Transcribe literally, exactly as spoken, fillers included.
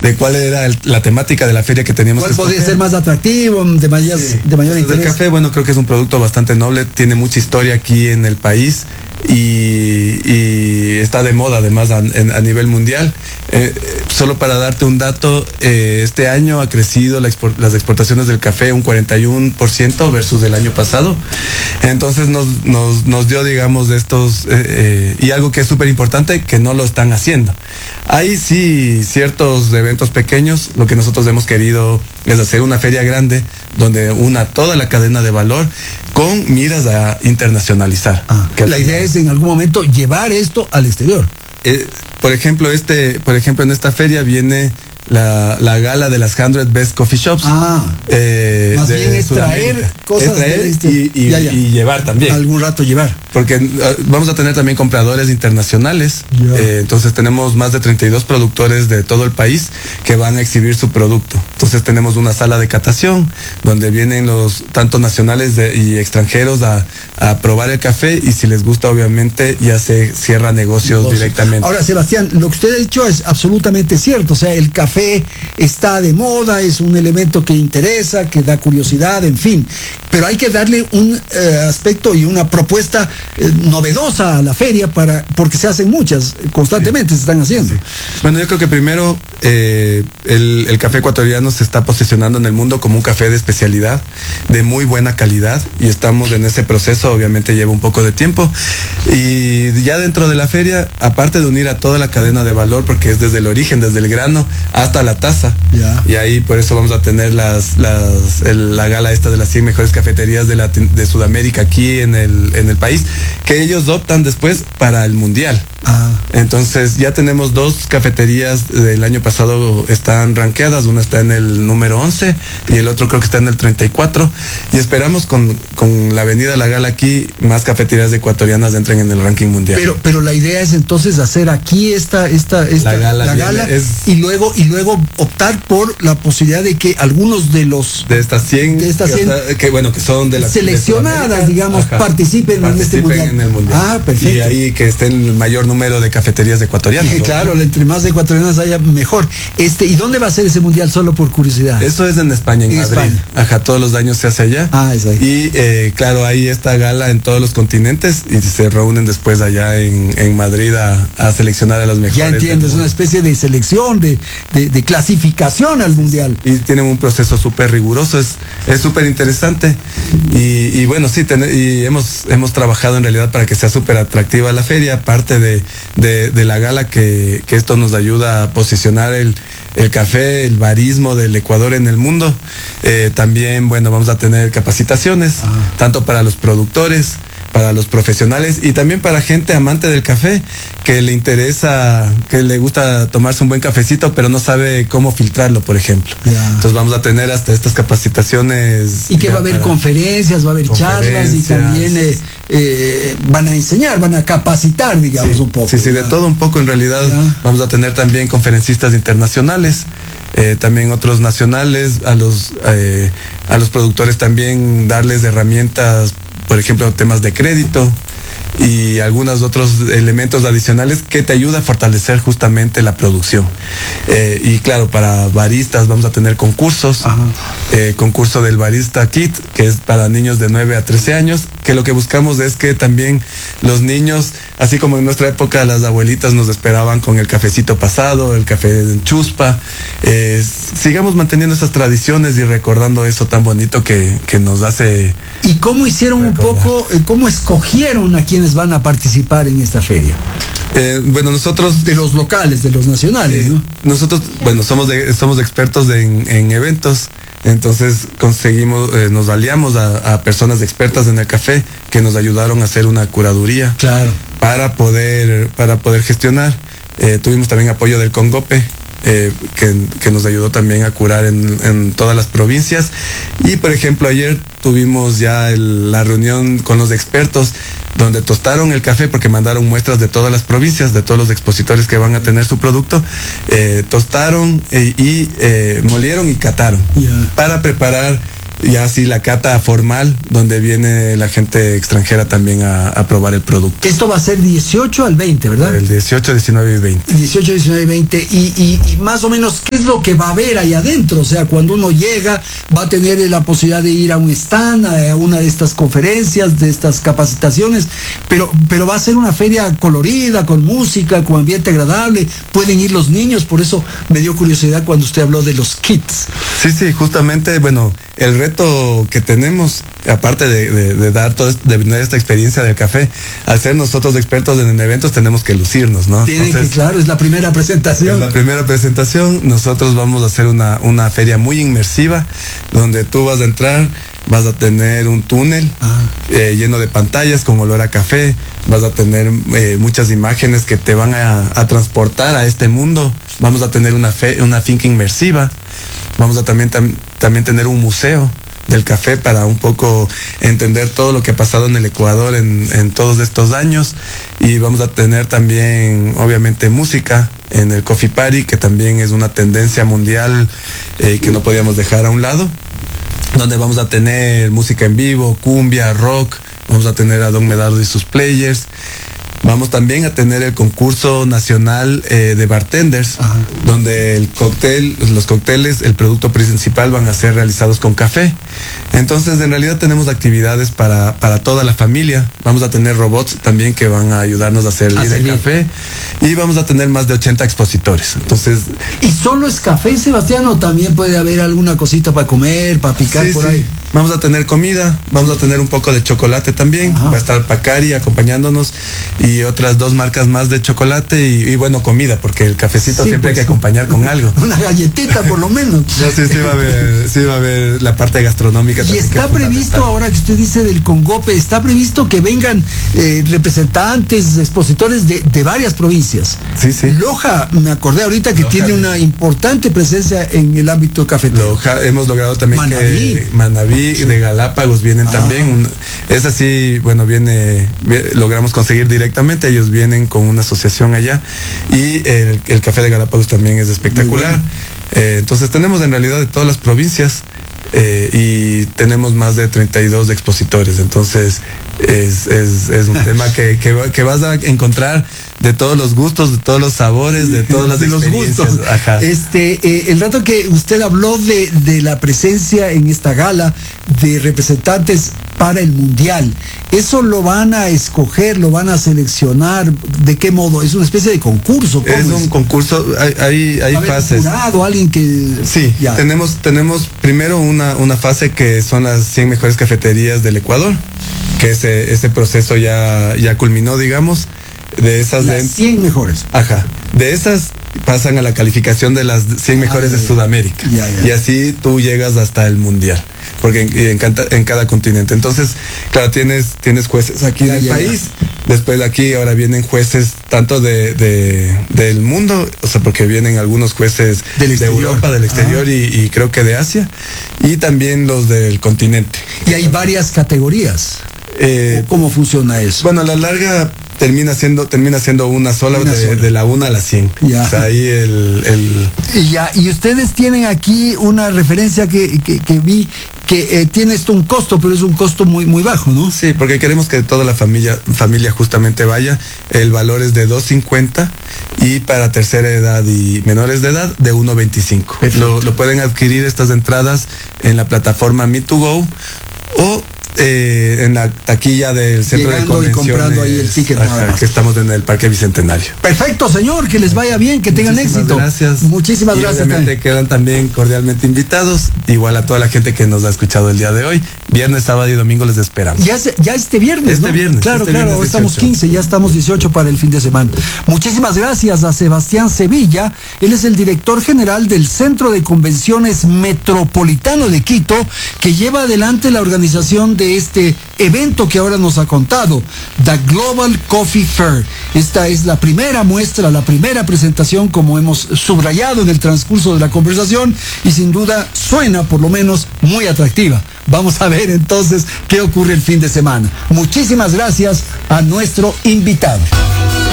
de cuál era el, la temática de la feria que teníamos. ¿Cuál podría ser más atractivo, de mayor, sí. de mayor interés? El café, bueno, creo que es un producto bastante noble, tiene mucha historia aquí en el país y, y está de moda además a, a nivel mundial. Eh, solo para darte un dato, eh, este año ha crecido la export, las exportaciones del café un cuarenta y uno por ciento versus el año pasado. Entonces nos, nos, nos dio, digamos, de estos, eh, eh, y algo que es súper importante, que no lo están haciendo. Hay sí ciertos eventos pequeños, lo que nosotros hemos querido es hacer una feria grande donde una toda la cadena de valor con miras a internacionalizar. Ah, que la idea es en algún momento llevar esto al exterior. Eh, por ejemplo, este, por ejemplo, en esta feria viene la, la gala de las cien Best Coffee Shops. Ah, eh, más bien es traer cosas es traer de este, y, y, ya, ya. y llevar también. Algún rato llevar. Porque uh, vamos a tener también compradores internacionales. Eh, entonces tenemos más de treinta y dos productores de todo el país que van a exhibir su producto. Entonces tenemos una sala de catación donde vienen los tanto nacionales de, y extranjeros a, a probar el café, y si les gusta obviamente ya se cierra negocios Negocio. directamente. Ahora, Sebastián, lo que usted ha dicho es absolutamente cierto. O sea, el café está de moda, es un elemento que interesa, que da curiosidad, en fin. Pero hay que darle un eh, aspecto y una propuesta eh, novedosa a la feria, para porque se hacen muchas, constantemente sí. se están haciendo. Sí. Bueno, yo creo que primero eh, el, el café ecuatoriano se está posicionando en el mundo como un café de especialidad, de muy buena calidad, y estamos en ese proceso, obviamente lleva un poco de tiempo. Y ya dentro de la feria, aparte de unir a toda la cadena de valor, porque es desde el origen, desde el grano hasta la taza, ya. y ahí por eso vamos a tener las, las el, la gala esta de las cien mejores cafeterías de, la, de Sudamérica aquí en el, en el país, que ellos optan después para el mundial. Ah. Entonces ya tenemos dos cafeterías del año pasado, están rankeadas, una está en el número once y el otro creo que está en el treinta y cuatro, y esperamos con, con la venida a la gala aquí, más cafeterías ecuatorianas entren en el ranking mundial. Pero, pero la idea es entonces hacer aquí esta, esta, esta la gala, la gala es, y luego, y luego optar por la posibilidad de que algunos de los de estas cien, de estas cien que, que bueno, que son de las seleccionadas, de digamos, ajá, participen, participen en este mundial. En el mundial. Ah, perfecto. Y ahí que estén el mayor número de cafeterías ecuatorianas. Sí, claro, entre más ecuatorianas haya, mejor. Este, ¿y dónde va a ser ese mundial, solo por curiosidad? Eso es en España, en, en Madrid. España. Ajá, todos los años se hace allá. Ah, es ahí. Y eh, claro, hay esta gala en todos los continentes y se reúnen después allá en, en Madrid a, a seleccionar a los mejores. Ya entiendo, es una especie de selección, de, de, de clasificación al mundial. Y tienen un proceso súper riguroso, es es súper interesante. Y, y bueno, sí, ten, y hemos, hemos trabajado en realidad para que sea súper atractiva la feria, aparte de, de, de la gala, que, que esto nos ayuda a posicionar el, el café, el barismo del Ecuador en el mundo. Eh, también, bueno, vamos a tener capacitaciones, ah. tanto para los productores, para los profesionales y también para gente amante del café, que le interesa, que le gusta tomarse un buen cafecito, pero no sabe cómo filtrarlo, por ejemplo. Yeah. Entonces vamos a tener hasta estas capacitaciones. Y que va a haber conferencias, va a haber charlas y también eh, eh, van a enseñar, van a capacitar, digamos, sí. un poco. Sí, sí, de todo un poco en realidad. Yeah. Vamos a tener también conferencistas internacionales. Eh, también otros nacionales, a los eh, a los productores también darles herramientas, por ejemplo, temas de crédito y algunos otros elementos adicionales que te ayudan a fortalecer justamente la producción. Eh, y claro, para baristas vamos a tener concursos, eh, concurso del Barista Kit, que es para niños de nueve a trece años, que lo que buscamos es que también los niños, así como en nuestra época las abuelitas nos esperaban con el cafecito pasado, el café en chuspa, eh, sigamos manteniendo esas tradiciones y recordando eso tan bonito que, que nos hace. ¿Y cómo hicieron recordar. un poco, eh, cómo escogieron a quienes van a participar en esta feria? Eh, bueno, nosotros... De los locales, de los nacionales, eh, ¿no? Nosotros, bueno, somos de, somos expertos de, en, en eventos, entonces conseguimos, eh, nos aliamos a, a personas expertas en el café que nos ayudaron a hacer una curaduría. Claro. Para poder, para poder gestionar. Eh, tuvimos también apoyo del Congope, Eh, que, que nos ayudó también a curar en, en todas las provincias. Y por ejemplo, ayer tuvimos ya el, la reunión con los expertos donde tostaron el café, porque mandaron muestras de todas las provincias, de todos los expositores que van a tener su producto, eh, tostaron eh, y eh, molieron y cataron, yeah, para preparar ya así la cata formal, donde viene la gente extranjera también a, a probar el producto. Esto va a ser dieciocho al veinte, ¿verdad? El dieciocho, diecinueve y veinte. dieciocho, diecinueve y veinte. Y, y, y más o menos, ¿qué es lo que va a haber ahí adentro? O sea, cuando uno llega, va a tener la posibilidad de ir a un stand, a una de estas conferencias, de estas capacitaciones, pero, pero va a ser una feria colorida, con música, con ambiente agradable. Pueden ir los niños, por eso me dio curiosidad cuando usted habló de los kits. Sí, sí, justamente, bueno, el reto que tenemos, aparte de, de, de dar toda de tener esta experiencia del café, al ser nosotros expertos en eventos tenemos que lucirnos, ¿no? Tienen Entonces, que, claro, es la primera presentación. Es la primera presentación, nosotros vamos a hacer una, una feria muy inmersiva, donde tú vas a entrar, vas a tener un túnel ah. eh, lleno de pantallas con olor a café, vas a tener eh, muchas imágenes que te van a, a transportar a este mundo, vamos a tener una, fe, una finca inmersiva, vamos a también, tam, también tener un museo del café para un poco entender todo lo que ha pasado en el Ecuador en, en todos estos años, y vamos a tener también obviamente música en el Coffee Party, que también es una tendencia mundial eh, que no podíamos dejar a un lado, donde vamos a tener música en vivo, cumbia, rock, vamos a tener a Don Medardo y sus players. Vamos también a tener el concurso nacional eh, de bartenders, Ajá. donde el cóctel, los cócteles, el producto principal van a ser realizados con café. Entonces, en realidad tenemos actividades para, para toda la familia. Vamos a tener robots también que van a ayudarnos a hacer el café. Y vamos a tener más de ochenta expositores. Entonces, ¿y solo es café, Sebastián, o también puede haber alguna cosita para comer, para picar sí, por sí. ahí? Vamos a tener comida, vamos a tener un poco de chocolate también. Ajá. Va a estar Pacari acompañándonos y otras dos marcas más de chocolate y, y bueno, comida, porque el cafecito sí, siempre pues, hay que acompañar con algo. Una galletita por lo menos. No, sí, sí va a haber, sí va a haber la parte gastronómica. Y está previsto, ahora que usted dice del Congope, está previsto que vengan eh, representantes, expositores de, de varias provincias. Sí, sí. Loja, me acordé ahorita que Loja, tiene una importante presencia en el ámbito cafetero. Loja, hemos logrado también Manabí. que Manabí, sí. de Galápagos vienen ah. también. Es así, bueno, viene, viene, logramos conseguir directamente, ellos vienen con una asociación allá y el, el café de Galápagos también es espectacular. Bueno. Eh, entonces tenemos en realidad de todas las provincias eh, y tenemos más de treinta y dos expositores, entonces es, es, es un tema que, que, que vas a encontrar de todos los gustos, de todos los sabores, de todas las de experiencias. Los gustos. Ajá. Este, eh, el rato que usted habló de, de la presencia en esta gala de representantes para el mundial, ¿eso lo van a escoger, lo van a seleccionar? ¿De qué modo? ¿Es una especie de concurso? Es un es? concurso, hay, hay, hay fases. Un jurado, alguien que... Sí, ya. tenemos, tenemos primero una, una fase que son las cien mejores cafeterías del Ecuador, que ese, ese proceso ya, ya culminó, digamos. De esas las de, cien mejores. Ajá. De esas pasan a la calificación de las cien mejores ah, de Sudamérica. Ya, ya. Y así tú llegas hasta el mundial. Porque en, en, en cada continente. Entonces, claro, tienes, tienes jueces aquí ya, del ya, país. Ya. Después de aquí ahora vienen jueces tanto de, de del mundo, o sea, porque vienen algunos jueces del de Europa, del exterior y, y creo que de Asia. Y también los del continente. Y hay varias categorías. Eh, ¿Cómo funciona eso? Bueno, a la larga termina siendo termina siendo una sola, una de, sola. de la una a la cien. Ya. O sea, ahí el, el... Y ya, y ustedes tienen aquí una referencia que, que, que vi que eh, tiene esto un costo, pero es un costo muy muy bajo, ¿no? Sí, porque queremos que toda la familia familia justamente vaya. El valor es de dos cincuenta y para tercera edad y menores de edad de uno veinticinco. Lo, lo pueden adquirir estas entradas en la plataforma Me to Go o Eh, en la taquilla del centro Llegando de convenciones, y comprando ahí el ticket, ajá, que estamos en el Parque Bicentenario. Perfecto, señor, que les vaya bien, que tengan Muchísimas éxito. Gracias. Muchísimas y gracias. Obviamente quedan también cordialmente invitados, igual a toda la gente que nos ha escuchado el día de hoy. Viernes, sábado y domingo les esperamos. Ya, se, ya este viernes, Este ¿no? viernes. Claro, este claro, viernes hoy estamos quince, ya estamos dieciocho para el fin de semana. Muchísimas gracias a Sebastián Sevilla, él es el director general del Centro de Convenciones Metropolitano de Quito, que lleva adelante la organización de este evento que ahora nos ha contado, The Global Coffee Fair. Esta es la primera muestra, la primera presentación, como hemos subrayado en el transcurso de la conversación, y sin duda suena por lo menos muy atractiva. Vamos a ver entonces qué ocurre el fin de semana. Muchísimas gracias a nuestro invitado.